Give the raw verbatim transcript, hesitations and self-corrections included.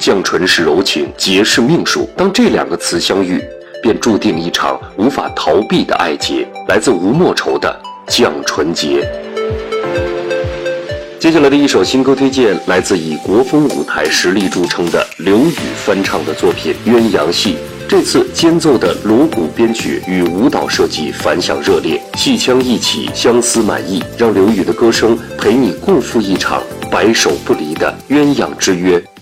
绛唇是柔情，结是命数。当这两个词相遇，便注定一场无法逃避的爱劫。来自吴莫愁的《绛唇结》。接下来的一首新歌推荐来自以国风舞台实力著称的刘宇翻唱的作品《鸳鸯戏》。这次间奏的锣鼓编曲与舞蹈设计反响热烈，戏腔一起，相思满溢，让刘宇的歌声陪你共赴一场白首不离的鸳鸯之约。